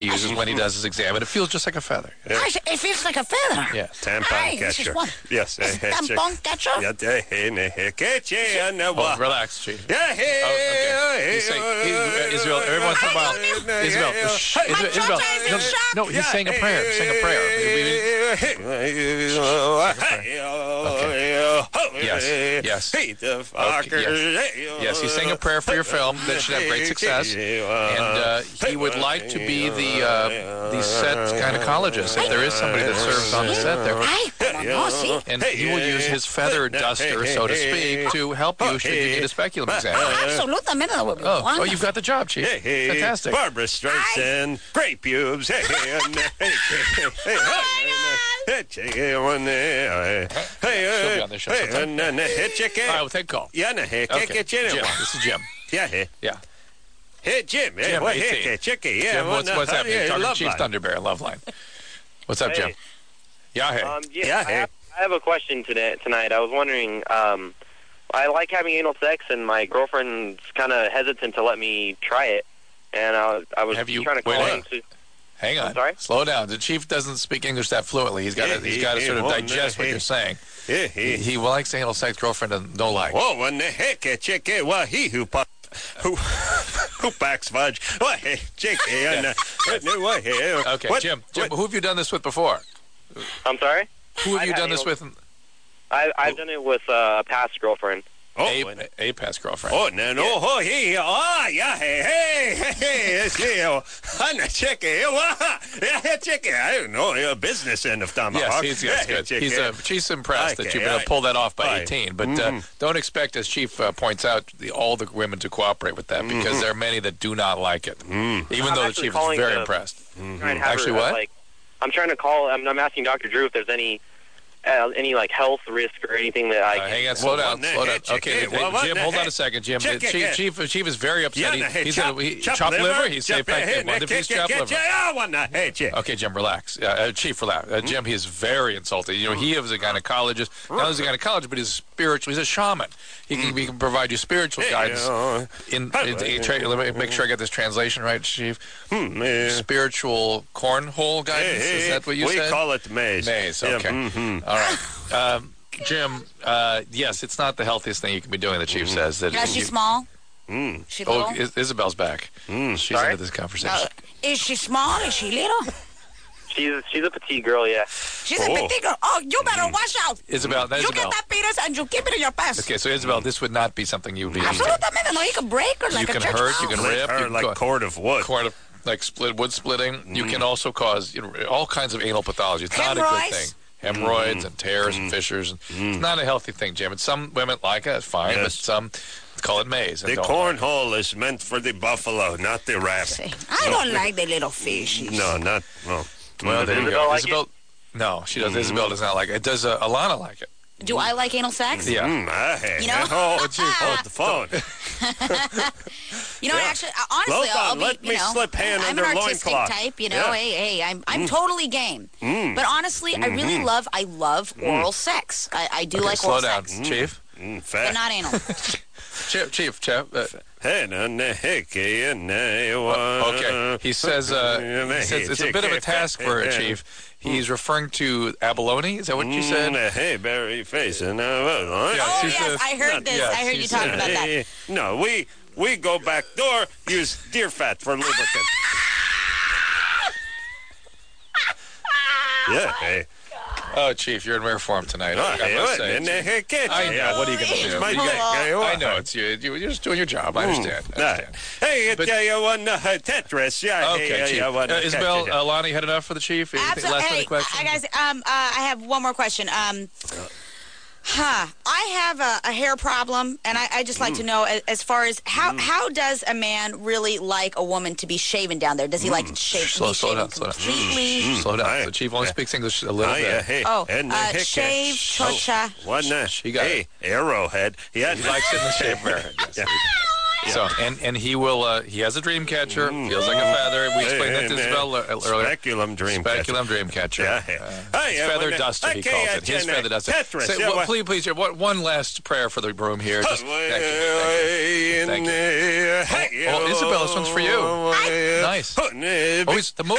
uses when he does his exam, and it feels just like a feather. Gosh, it feels like a feather. Yes. Tampon catcher. Yes. Tampon catcher? Oh, relax, Chief. Yeah, He's saying, Isabel, every once in a while. Isabel, shh, Isabel. No, he's saying a prayer. He's saying a prayer. Yes. Okay, yes, he's saying a prayer for your film that should have great success, and he would like to be the set gynecologist if there is somebody that serves on the set there. And he will use his feather duster, so to speak, to help you should you need a speculum exam. Absolutamente. Oh, you've got the job, Chief. Fantastic. Barbara Streisand, great pubes. She'll be on this show sometime. All right, we'll take a call. Okay, Jim. This is Jim. Yeah. Hey, Jim. Jim, What 18. chicken? Yeah. Jim, what's happening? Talking to Chief Loveline. Thunderbear, Loveline. What's up, Jim? Yeah, hey. Yeah. I have a question tonight. I was wondering, I like having anal sex, and my girlfriend's kind of hesitant to let me try it. And I was trying to call in to... Hang on. I'm sorry? Slow down. The Chief doesn't speak English that fluently. He's got to sort of digest what you're saying. He likes anal sex, girlfriend, and no like. Whoa, when the heck, chicken? Well, he who packs fudge. What, chicken? Okay, Jim, who have you done this with before? I'm sorry? Who have you done this with? I've done it with a past girlfriend. A past girlfriend. Oh, no. It's you. I'm a chicken. Yeah, chicken. I don't know. You're a business end of Tomahawk. Yes, he's good. She's impressed that you've been able to pull that off by 18. But don't expect, as Chief points out, all the women to cooperate with that because there are many that do not like it. Even though the Chief is very impressed. Actually, what? I'm trying to call. I'm asking Dr. Drew if there's any like health risk or anything that I can... Hang on, slow down. Okay, Jim, hold on a second, Jim. Chief is very upset. He's chopped liver. He's saying, one piece chopped liver. Okay, Jim, relax. Chief, relax. Jim, he is very insulted. You know, he is a gynecologist. Not only is a gynecologist, but he's spiritual. He's a shaman. He can provide you spiritual guidance. Let me make sure I get this translation right, Chief. Spiritual cornhole guidance. Is that what you said? We call it maze. Maze. Okay. All right. Jim, yes, it's not the healthiest thing you can be doing, the Chief says. Is she small? She little? Oh, Isabel's back. She's into this conversation. Is she small? Is she little? She's a petite girl, yeah. She's a petite girl. Oh, you better watch out. Isabel. You get that penis and you keep it in your pants. Okay, so Isabel, this would not be something you would be Absolutamente. No, you can break her like a church mouse. You can hurt, you can rip. Like cord of wood. Like wood splitting. You can also cause all kinds of anal pathology. It's not a good thing. Hemorrhoids and tears and fissures. It's not a healthy thing, Jim. And some women like it. It's fine, but some call it maze. The cornhole is meant for the buffalo, not the rabbit. I don't like the little fish. No, not... Well, there you go. Isabel... No, she does. Isabel does not like it. Does Alana like it? Do I like anal sex? Yeah. You know? Hold the phone. Actually, honestly, I'll be, let me slip hand I'm under an artistic loincloth. type, Hey, I'm totally game. But honestly, I really love oral sex. I do like oral sex. Slow down, Chief. But not anal. Chief. Okay. He says it's a bit of a task for a Chief. He's referring to abalone. Is that what you said? Hey, berry face. Yes, I heard this. I heard you talking about that. No, we go back door, use deer fat for lubricant. Hey. Oh, Chief, you're in rare form tonight. I must say. I know. What are you going to do? I know. It's you. You're just doing your job. I understand. Hey, one Tetris. Okay, Chief. Isabel, Lonnie had enough for the Chief? Absolutely. Last minute question? Guys, I have one more question. I have a hair problem, and I just like to know, as far as how does a man really like a woman to be shaven down there? Does he like to shave completely? Slow down. The Chief only speaks English a little bit. Shave, chocha. He got arrowhead. He likes it in the shape of arrowhead. Yes. So, and he will, he has a dream catcher, feels like a feather. We explained that to Isabel earlier. Speculum dream catcher. Feather duster, he calls it. His feather duster. Please, one last prayer for the room here. Just, thank you. Oh, Isabel, this one's for you. Nice. The most